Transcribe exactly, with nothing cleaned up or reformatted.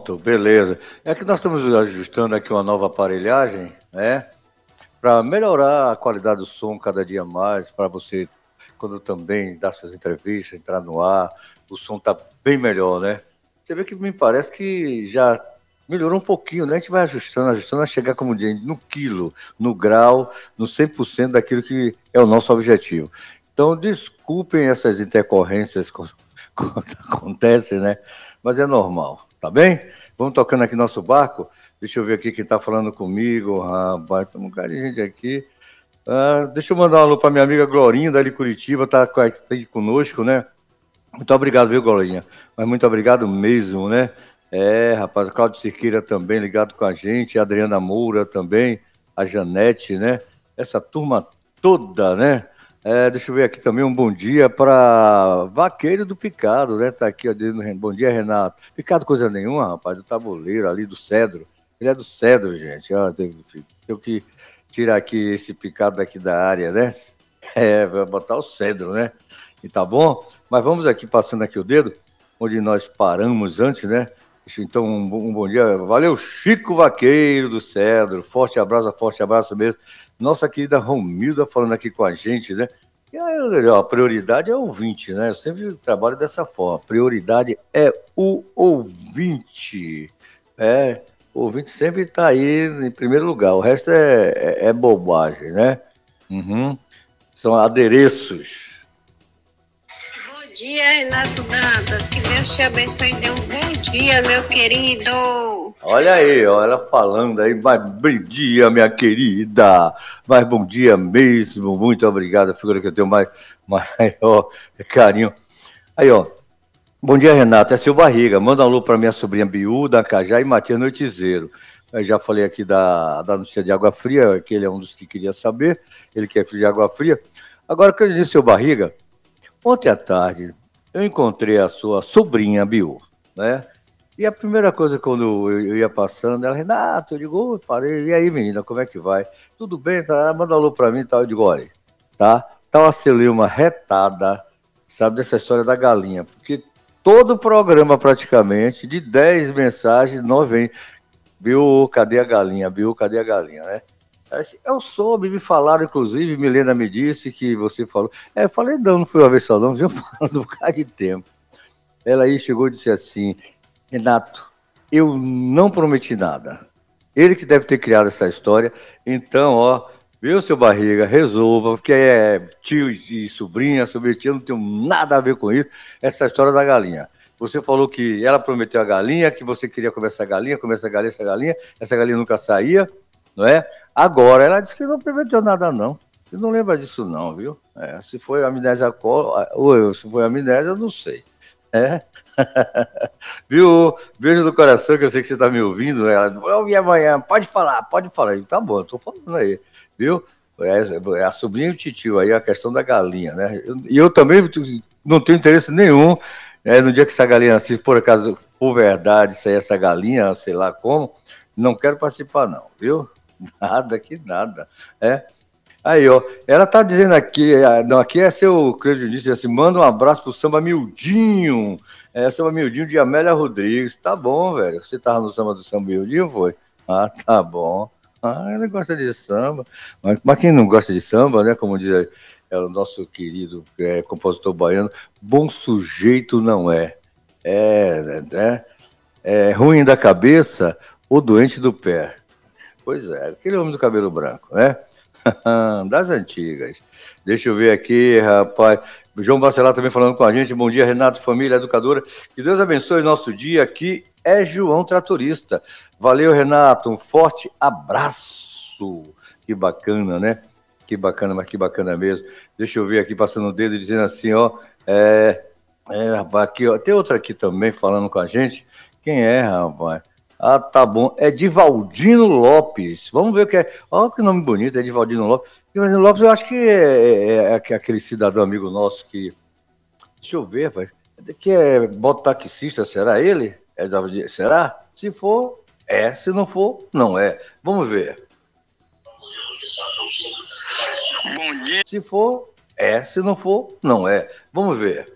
Pronto, beleza. É que nós estamos ajustando aqui uma nova aparelhagem, né? Para melhorar a qualidade do som cada dia mais, para você, quando também dá suas entrevistas, entrar no ar, o som tá bem melhor, né? Você vê que me parece que já melhorou um pouquinho, né? A gente vai ajustando, ajustando, a chegar, como diz, no quilo, no grau, no cem por cento daquilo que é o nosso objetivo. Então, desculpem essas intercorrências quando, quando acontecem, né? Mas é normal, tá bem? Vamos tocando aqui nosso barco. Deixa eu ver aqui quem tá falando comigo. Rapaz, tem um cara de gente aqui. Ah, deixa eu mandar um alô para minha amiga Glorinha, da de Curitiba, tá aqui conosco, né? Muito obrigado, viu, Glorinha? Mas muito obrigado mesmo, né? É, rapaz, Cláudio Cirqueira também ligado com a gente, a Adriana Moura também, a Janete, né? Essa turma toda, né? É, deixa eu ver aqui também um bom dia para Vaqueiro do Picado, né? Tá aqui, ó, dizendo bom dia, Renato. Picado coisa nenhuma, rapaz, do tabuleiro ali do Cedro. Ele é do Cedro, gente. Ó, tenho, tenho que tirar aqui esse picado daqui da área, né? É, vai botar o Cedro, né? E tá bom? Mas vamos aqui, passando aqui o dedo, onde nós paramos antes, né? Então, um, um bom dia. Valeu, Chico Vaqueiro do Cedro. Forte abraço, forte abraço mesmo. Nossa querida Romilda falando aqui com a gente, né? E aí, a prioridade é o ouvinte, né? Eu sempre trabalho dessa forma. Prioridade é o ouvinte. É, o ouvinte sempre está aí em primeiro lugar. O resto é, é, é bobagem, né? Uhum. São adereços. Bom dia, Renato Dantas. Que Deus te abençoe e dê um bom dia, meu querido. Olha aí, ó, ela falando aí, mas bom dia, minha querida. Mas bom dia mesmo. Muito obrigado. A figura que eu tenho mais maior carinho. Aí, ó. Bom dia, Renato. É seu Barriga. Manda um alô para minha sobrinha Biú, da Cajá e Matias Noitizeiro. Eu já falei aqui da, da notícia de Água Fria, que ele é um dos que queria saber. Ele que é filho de Água Fria. Agora, que eu disse, seu Barriga, ontem à tarde eu encontrei a sua sobrinha Biú, né? E a primeira coisa, quando eu ia passando, ela, Renato, eu digo, oh, parei, e aí, menina, como é que vai? Tudo bem? Tá? Manda um alô para mim e tal. Eu digo, olha, tá? Tá uma celeuma retada, sabe, dessa história da galinha, porque todo o programa, praticamente, de dez mensagens, nove vem. Biu, cadê a galinha? Biu, cadê a galinha, né? Eu soube, me falaram, inclusive, Milena me disse que você falou. É, eu falei, não, não fui uma vez só, não, viu? Falando um bocado de tempo. Ela aí chegou e disse assim, Renato, eu não prometi nada. Ele que deve ter criado essa história. Então, ó, viu, seu Barriga, resolva, porque é tio e sobrinha, sobrinha, não tem nada a ver com isso, essa história da galinha. Você falou que ela prometeu a galinha, que você queria comer essa galinha, comer essa galinha, essa galinha, essa galinha nunca saía, não é? Agora, ela disse que não prometeu nada, não. Você não lembra disso, não, viu? É, se foi amnésia, ou se foi amnésia, eu não sei. É? Viu? Beijo no coração, que eu sei que você está me ouvindo. Ela, eu ouvi amanhã, pode falar, pode falar. Tá bom, eu tô falando aí, viu? É, é a sobrinha e o titio aí, a questão da galinha, né? E eu, eu também não tenho interesse nenhum, né, no dia que essa galinha, se por acaso for verdade, sair essa galinha, sei lá como, não quero participar, não, viu? Nada que nada, é. Aí, ó, ela tá dizendo aqui, não, aqui é seu Cleiton disse assim, manda um abraço pro Samba Mildinho, é, Samba Mildinho de Amélia Rodrigues, tá bom, velho, você tava no Samba do Samba Mildinho, foi? Ah, tá bom, ah, ela gosta de samba, mas, mas quem não gosta de samba, né, como diz é, o nosso querido é, compositor baiano, bom sujeito não é, é, né, é ruim da cabeça ou doente do pé, pois é, aquele homem do cabelo branco, né? Das antigas. Deixa eu ver aqui, rapaz. O João Bacelar também falando com a gente. Bom dia, Renato, família educadora. Que Deus abençoe o nosso dia. Aqui é João Tratorista. Valeu, Renato. Um forte abraço. Que bacana, né? Que bacana, mas que bacana mesmo. Deixa eu ver aqui, passando o dedo, dizendo assim, ó. É, é rapaz, aqui, ó. Tem outra aqui também falando com a gente. Quem é, rapaz? Ah, tá bom. É Divaldino Lopes. Vamos ver o que é. Olha que nome bonito, é Divaldino Lopes. Divaldino Lopes, eu acho que é, é, é aquele cidadão amigo nosso que. Deixa eu ver, rapaz. Que é mototaxista, será ele? É, será? Se for, é. Se não for, não é. Vamos ver. Bom dia. Se for, é. Se não for, não é. Vamos ver.